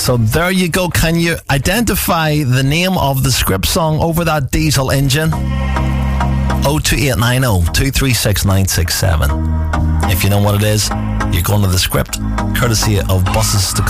So there you go. Can you identify the name of the script song over that diesel engine? 02890 236 967. If you know what it is, you're going to the script, courtesy of Buses to